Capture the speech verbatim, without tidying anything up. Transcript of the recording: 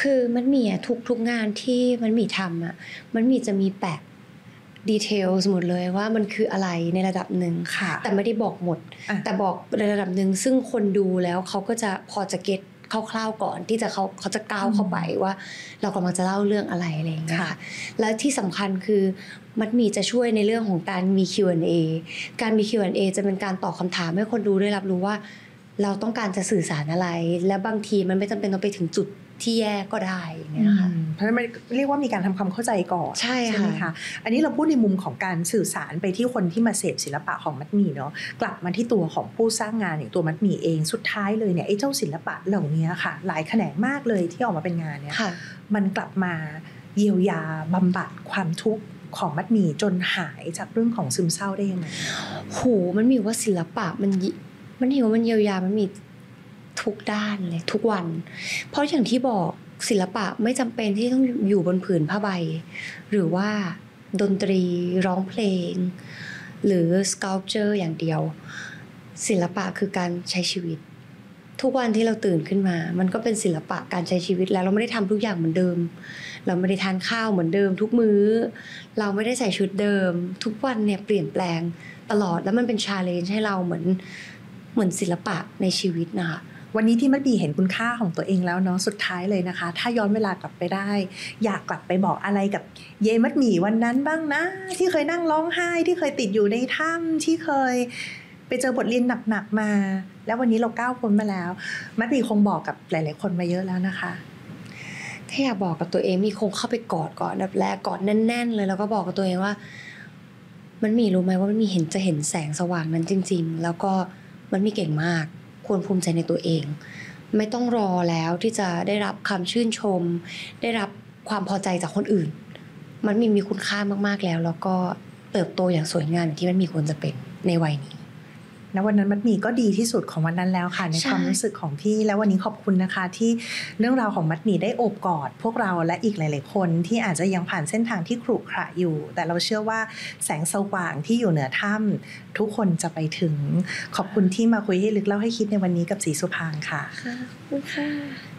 คือมันมีอะทุกทุกงานที่มันมีทำอะมันมีจะมีแปะดีเทลหมดเลยว่ามันคืออะไรในระดับหนึ่งแต่ไม่ได้บอกหมดแต่บอกในระดับหนึ่งซึ่งคนดูแล้วเขาก็จะพอจะเก็ตคร่าวๆก่อนที่จะเขาเขาจะก้าวเข้าไปว่าเรากำลังจะเล่าเรื่องอะไรอะไรอย่างเงี้ยค่ะแล้วที่สำคัญคือมันมีจะช่วยในเรื่องของการมี คิว แอนด์ เอ การมี คิว แอนด์ เอ จะเป็นการตอบคำถามให้คนดูได้รับรู้ว่าเราต้องการจะสื่อสารอะไรและบางทีมันไม่จำเป็นต้องไปถึงจุดที่แย่ก็ได้อย่างเงี้ยค่ะเพราะฉะนั้นมันเรียกว่ามีการทำความเข้าใจก่อนใช่ไหมคะอันนี้เราพูดในมุมของการสื่อสารไปที่คนที่มาเสพศิลปะของมัดหมี่เนาะกลับมาที่ตัวของผู้สร้างงานอย่างตัวมัดหมี่เองสุดท้ายเลยเนี่ยไอ้เจ้าศิลปะเหล่านี้ค่ะหลายแขนงมากเลยที่ออกมาเป็นงานเนี่ยมันกลับมาเยียวยาบำบัดความทุกข์ของมัดหมี่จนหายจากเรื่องของซึมเศร้าได้ยังไงโหมันมีว่าศิลปะมันมันเหี่ยวมันเยียวยามันมีทุกด้านเลยทุกวันเพราะอย่างที่บอกศิลปะไม่จำเป็นที่ต้องอยู่บนผืนผ้าใบหรือว่าดนตรีร้องเพลงหรือ sculpture อย่างเดียวศิลปะคือการใช้ชีวิตทุกวันที่เราตื่นขึ้นมามันก็เป็นศิลปะการใช้ชีวิตแล้วเราไม่ได้ทำทุกอย่างเหมือนเดิมเราไม่ได้ทานข้าวเหมือนเดิมทุกมื้อเราไม่ได้ใส่ชุดเดิมทุกวันเนี่ยเปลี่ยนแปลงตลอดแล้วมันเป็น challenge ให้เราเหมือนเหมือนศิลปะในชีวิตนะคะวันนี้ที่มัดหมี่เห็นคุณค่าของตัวเองแล้วเนาะสุดท้ายเลยนะคะถ้าย้อนเวลากลับไปได้อยากกลับไปบอกอะไรกับเยมัดหมี่วันนั้นบ้างนะที่เคยนั่งร้องไห้ที่เคยติดอยู่ในถ้ำที่เคยไปเจอบทเรียนหนักๆมาแล้ววันนี้เราก้าวพ้นมาแล้วมัดหมี่คงบอกกับหลายๆคนมาเยอะแล้วนะคะถ้าอยากบอกกับตัวเองมีคงเข้าไปกอดก่อนแบบแรกกอดแน่นๆเลยแล้วก็บอกกับตัวเองว่ามันมีรู้ไหมว่ามันมีเห็นจะเห็นแสงสว่างนั้นจริงๆแล้วก็มันมีเก่งมากควรภูมิใจในตัวเองไม่ต้องรอแล้วที่จะได้รับคำชื่นชมได้รับความพอใจจากคนอื่นมันมีมีคุณค่ามากๆแล้วแล้วก็เติบโตอย่างสวยงามที่มันมีควรจะเป็นในวัยนี้ณวันนั้นมัดหมี่ก็ดีที่สุดของวันนั้นแล้วค่ะในความรู้สึกของพี่แล้ววันนี้ขอบคุณนะคะที่เรื่องราวของมัดหมี่ได้โอบกอดพวกเราและอีกหลายๆคนที่อาจจะยังผ่านเส้นทางที่ขรุขระอยู่แต่เราเชื่อว่าแสงสว่างที่อยู่เหนือถ้ำทุกคนจะไปถึงขอบคุณที่มาคุยให้ลึกเล่าให้คิดในวันนี้กับศรีสุภางค์ค่ะขอบคุณค่ะ